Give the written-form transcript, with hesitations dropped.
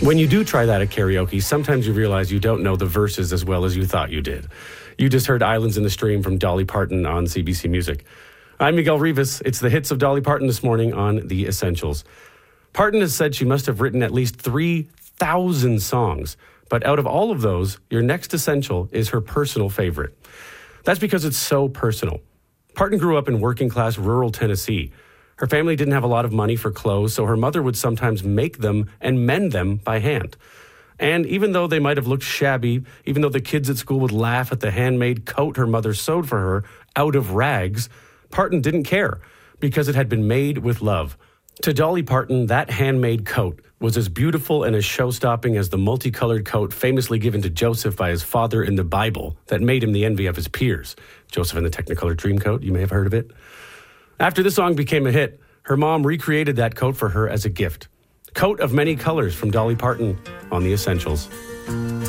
When you do try that at karaoke, sometimes you realize you don't know the verses as well as you thought you did. You just heard Islands in the Stream from Dolly Parton on CBC Music. I'm Miguel Rivas. It's the hits of Dolly Parton this morning on The Essentials. Parton has said she must have written at least 3,000 songs, but out of all of those, your next essential is her personal favorite. That's because it's so personal. Parton grew up in working-class rural Tennessee. Her family didn't have a lot of money for clothes, so her mother would sometimes make them and mend them by hand. And even though they might have looked shabby, even though the kids at school would laugh at the handmade coat her mother sewed for her out of rags, Parton didn't care because it had been made with love. To Dolly Parton, that handmade coat was as beautiful and as show-stopping as the multicolored coat famously given to Joseph by his father in the Bible that made him the envy of his peers. Joseph in the Technicolor Dreamcoat, you may have heard of it. After the song became a hit, her mom recreated that coat for her as a gift. Coat of Many Colors from Dolly Parton on The Essentials.